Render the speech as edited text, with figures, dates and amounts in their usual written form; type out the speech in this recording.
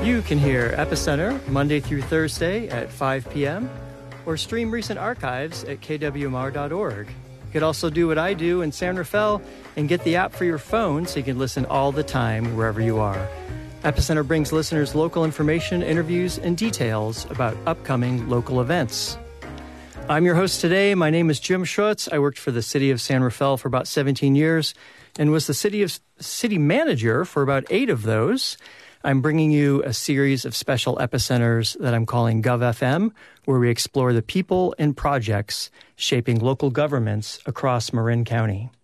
You can hear Epicenter Monday through Thursday at 5 p.m. or stream recent archives at kwmr.org. You could also do what I do in San Rafael and get the app for your phone so you can listen all the time wherever you are. Epicenter brings listeners local information, interviews, and details about upcoming local events. I'm your host today. My name is Jim Schutz. I worked for the city of San Rafael for about 17 years and was the city manager for about 8 of those. I'm bringing you a series of special epicenters that I'm calling GovFM, where we explore the people and projects shaping local governments across Marin County.